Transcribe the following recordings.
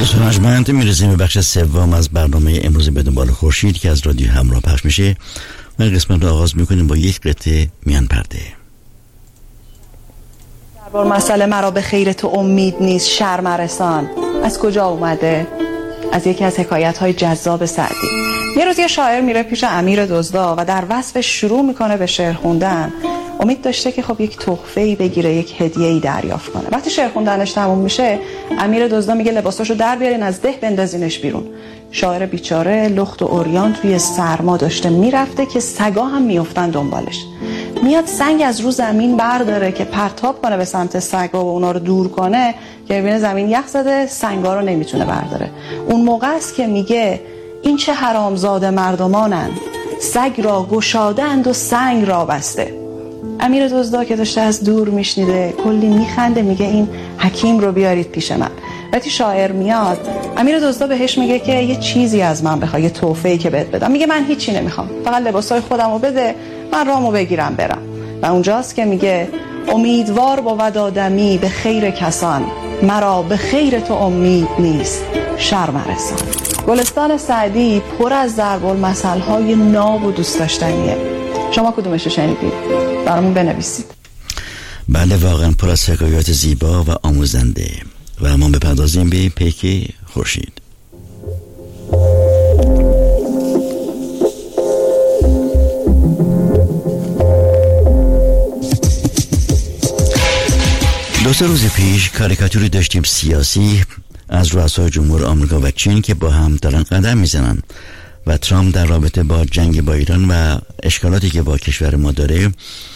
دوستان ارجمند، میرسیم به بخش سوم از برنامه امروز به دنبال خورشید که از رادیو همراه پخش میشه. من قسمت رو آغاز میکنیم با یک قطعه میان پرده. دربار مسئله مرا به خیر تو امید نیست شرم رسان. از کجا اومده؟ از یکی از حکایت‌های جذاب سعدی. یه روز یه شاعر میره پیش امیر دزدا و در وصف شروع میکنه به شعر خوندن. امید داشته که خب یک تحفه‌ای بگیره، یک هدیه‌ای دریافت کنه. وقتی شعر خوندنش تموم میشه، امیر دزدا میگه لباساشو در بیارین از ده بندازینش بیرون. شاعر بیچاره لخت و عریان توی سرما داشته میرفته که سگا هم میافتن دنبالش. میاد سنگ از رو زمین برداره که پرتاب کنه به سمت سگا و اونا رو دور کنه که ببینه زمین یخ زده، سنگا رو نمیتونه برداره. اون موقع است که میگه این چه حرامزاده مردمانند، سگ را گشادند و سنگ را بسته. امیر دزدا که داشته از دور میشنیده کلی میخنده، میگه این حکیم رو بیارید پیش من. وقتی شاعر میاد، امیر دزدا بهش میگه که یه چیزی از من بخوای، یه تحفه‌ای که بهت بدم. میگه من هیچی نمیخوام، فقط لباسای خودمو بده، من رامو بگیرم برم. و اونجاست که میگه امیدوار بود آدمی به خیر کسان، مرا به خیر تو امید نیست شرم رسان. گلستان سعدی پر از ضرب المثل‌های ناب و دوست داشتنیه. شما کدومشو شنیدید؟ برامون بنویسید. بله، واقعا پر از حکایات زیبا و آموزنده. و ما بپردازیم به پیک خورشید. دو سه روز پیش کاریکاتوری داشتیم سیاسی از رؤسای جمهور آمریکا و چین که با هم دارن قدم میزنن و ترامپ در رابطه با جنگ با ایران و اشکالاتی که با کشور ما داره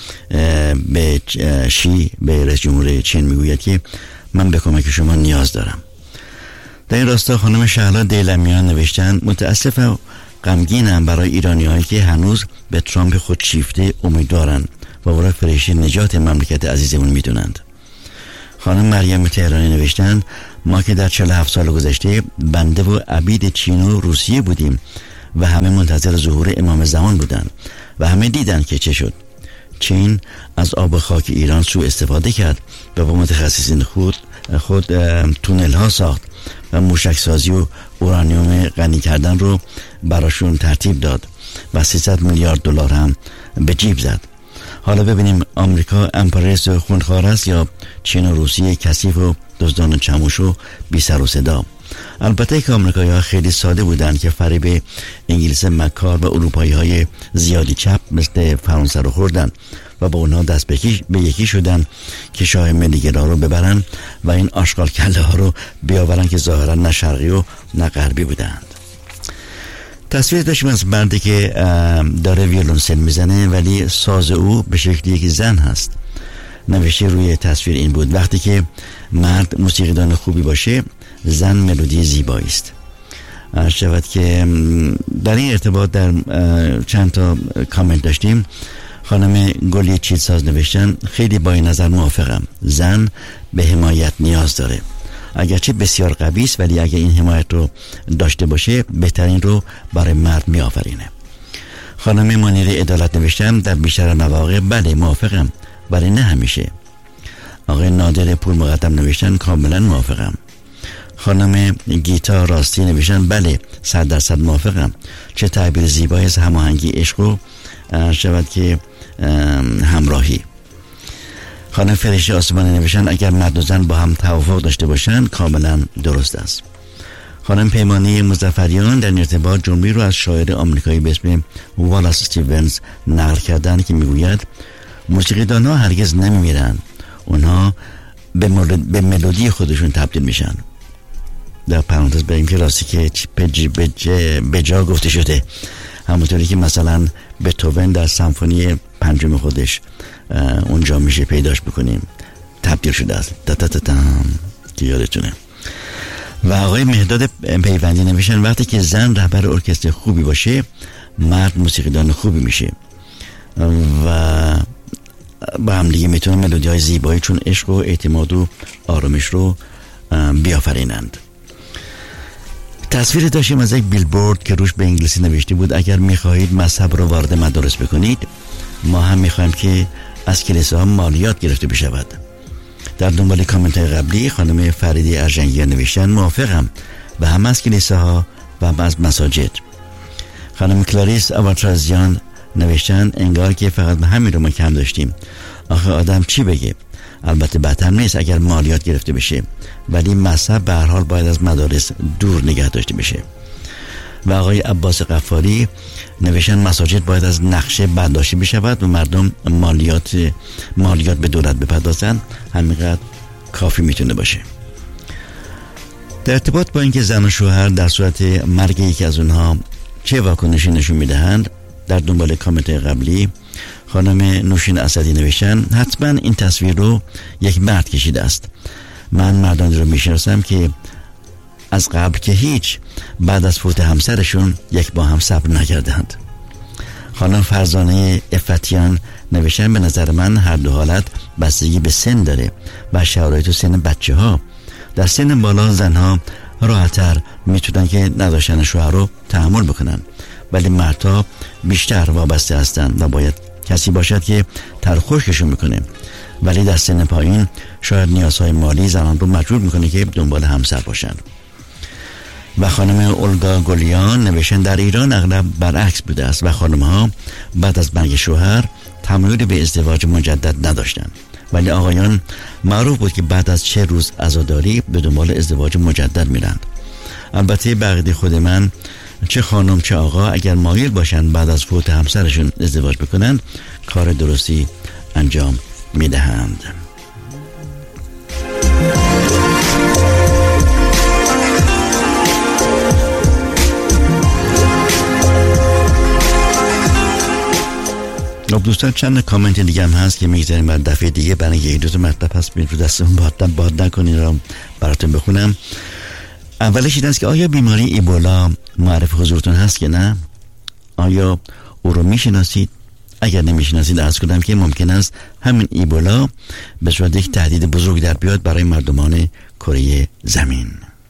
به رئیس جمهور چین میگوید که من به کمک شما نیاز دارم. در این راستا خانم شهلا دیلمیان نوشتن متاسفم و غمگینم برای ایرانی‌هایی که هنوز به ترامپ خود شیفته امیدوارن و او را فرشته نجات مملکت عزیزمون میدونند. خانم مریم تهرانی نوشتن ما که در 47 سال گذشته بنده و عبید چین و روسیه بودیم و همه منتظر ظهور امام زمان بودند و همه دیدن که چه شد. چین از آب خاک ایران سوء استفاده کرد و با متخصصین خود تونل ها ساخت و موشک سازی و اورانیوم غنی کردن رو براشون ترتیب داد و 300 میلیارد دلار هم به جیب زد. حالا ببینیم آمریکا امپرس خونخوار است یا چین و روسیه کثیف و دزدان چموش و بی سر و صدا. البته که آمریکایی‌ها خیلی ساده بودند که فریب انگلیس مکار و اروپایی های زیادی چپ مثل فرانسه رو خوردن و با اونها دست به یکی شدن که شاه ملیگرا رو ببرن و این آشغال کله ها رو بیاورن که ظاهرا نه شرقی و نه غربی بودند. تصویر داشتیم از مردی که داره ویولنسل میزنه ولی ساز او به شکلی یک زن هست. نوشته روی تصویر این بود وقتی که مرد موسیقیدان خوبی باشه زن ملودی زیبایی است. عرض شود که در این ارتباط در چند تا کامنت داشتیم. خانم گلی چیتساز نوشتن خیلی با این نظر موافقم، زن به حمایت نیاز داره، اگرچه بسیار قوی است ولی اگر این حمایت رو داشته باشه بهترین رو برای مرد می آفرینه. خانم منیره عدالت نوشتن در بیشتر مواقع بله موافقم ولی نه همیشه. آقای نادر پور مقدم نوشتن کاملا موافقم. خانم گیتا راستی نوشتن بله 100% موافقم. چه تعبیر زیبایی از هماهنگی عشق و شود که همراهی. خانم فرشته آسمانی نوشتن اگر مرد و زن با هم توافق داشته باشند کاملا درست است. خانم پیمانی مظفریان در ارتباط جمله‌ای رو از شاعر آمریکایی به اسم والاس استیونز نقل کردن که میگوید موسیقیدان‌ها هرگز نمیمیرن، اونها به ملودی خودشون تبدیل میشن. در پرانتز بریم که راستی که به جا گفته شده، همونطوری که مثلا بتهوون در سمفونی پنجم خودش اونجا میشه پیداش بکنیم تبدیل شده است که یادتونه. و آقای مهداد پیوندی نوشتن وقتی که زن رهبر ارکستر خوبی باشه مرد موسیقیدان خوبی میشه و با هم دیگه میتونن ملودی های زیبایی چون عشق و اعتماد و آرامش رو بیافرینند. تصویر داشتیم از یک بیلبورد که روش به انگلیسی نوشته بود اگر میخواهید مذهب رو وارد مدارس بکنید ما هم میخوایم که از کلیساها مالیات گرفته بشود. در دنبال کامنت های قبلی خانم فریدی ارجنگی نوشتن موافقم و هم از کلیساها و هم از مساجد. خانم کلاریس آواترازیان نوشتن انگار که فقط به همین رو ما کم داشتیم. آخه آدم چی بگه؟ البته بهتر نیست اگر مالیات گرفته بشه، ولی مذهب به هر حال باید از مدارس دور نگه داشته بشه. و آقای عباس غفاری نوشتن مساجد باید از نقشه برداشته بشود و مردم مالیات به دولت بپردازند، همینقدر کافی میتونه باشه. در ارتباط با اینکه زن و شوهر در صورت مرگ یکی از اونها چه واکنشی نشون میدهند، در دنبال کامنت قبلی خانم نوشین اسدی نوشتن حتما این تصویر رو یک مرد کشیده است. من مردانی رو میشناسم که از قبل که هیچ بعد از فوت همسرشون یک با هم صبر نکردند. خانم فرزانه افتیان نوشتن به نظر من هر دو حالت بستگی به سن داره و شرایط و سن بچه ها. در سن بالا زنها راحت‌تر میتونن که نداشتن شوهر رو تحمل بکنن، ولی مردها بیشتر وابسته هستن و باید کسی باشد که ترخوششون میکنه، ولی در سن پایین شاید نیازهای مالی زنان رو مجبور میکنه که دنبال همسر باشن. و خانم اولگا گلیان نوشتن در ایران اغلب برعکس بوده است و خانم‌ها بعد از مرگ شوهر تمایلی به ازدواج مجدد نداشتن، ولی آقایان معروف بود که بعد از چه روز عزاداری به دنبال ازدواج مجدد میرند. البته به عقیده خود من چه خانم چه آقا اگر مایل باشن بعد از فوت همسرشون ازدواج بکنن کار درستی انجام میدهند. دوستان چند کامنت دیگه هم هست که میگذاریم بر دفعه دیگه، برای یک دو تا مطلب هست رو دستمون باد نکنین رو براتون بخونم. اولش این است که آیا بیماری ایبولا معرف حضورتون هست که نه؟ آیا او رو میشناسید؟ اگر نمیشناسید عرض کنم که ممکن است همین ایبولا به صورت یک تهدید بزرگ در بیاد برای مردمان کره زمین.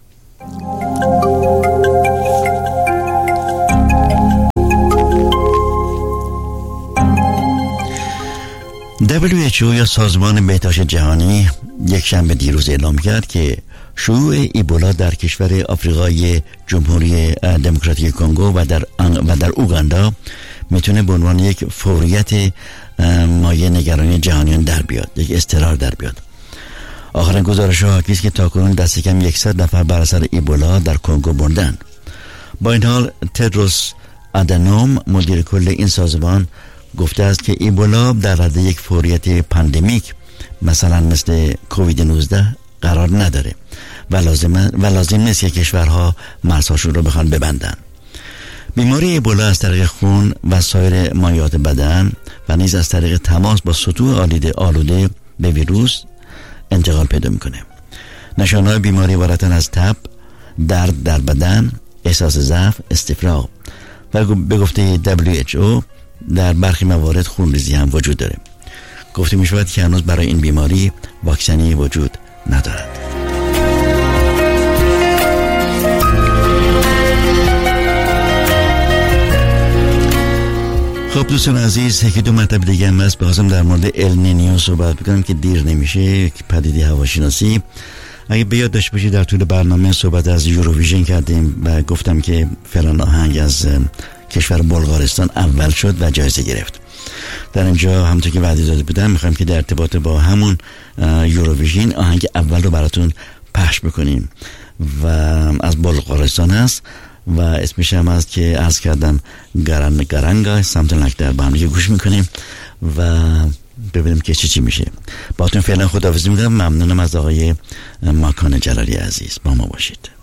WHO یا سازمان بهداشت جهانی یک شنبه دیروز اعلام کرد که شیوع ایبولا در کشور آفریقای جمهوری دموکراتیک کنگو و در اوگاندا میتونه به عنوان یک فوریت مایه نگرانی جهانیان در بیاد، یک اضطرار در بیاد. آخرین گزارش ها حاکی است که تاکنون دست کم 100 نفر بر اثر ایبولا در کنگو مردند. با این حال تدروس آدانوم مدیر کل این سازمان گفته است که ایبولا در رده یک فوریت پاندمیک مثلا مثل کووید 19 قرار نداره و لازم نیست که کشورها مرزهاشون رو بخوان ببندن. بیماری ایبولا از طریق خون و سایر مایعات بدن و نیز از طریق تماس با سطوح آلوده به ویروس انتقال پیدا میکنه. نشانه‌های بیماری عبارتن از تب، درد در بدن، احساس ضعف، استفراغ و به گفته WHO در برخی موارد خونریزی هم وجود داره. گفته می شود که هنوز برای این بیماری واکسنی وجود ندارد. خب دوستان عزیز، یکی دو مرتبه دیگه هم هست بخواستم در مورد النینیو صحبت بکنم که دیر نمیشه. یک پدیده هواشناسی. اگه به یاد داشته باشید در طول برنامه صحبت از یوروویژن کردیم و گفتم که فلان آهنگ از کشور بلغارستان اول شد و جایزه گرفت. در اینجا همونطور که وعده داده بودم میخوایم که در ارتباط با همون یوروویژن آهنگ اول رو براتون پخش بکنیم و از بلغارستان هست و اسمش هم هست که عرض کردم گرانگا something like that. با هم دیگه گوش میکنیم و ببینیم که چی میشه. باهاتون فعلا خداحافظی میکنم. ممنونم از آقای ماکان جلالی عزیز. با ما باشید.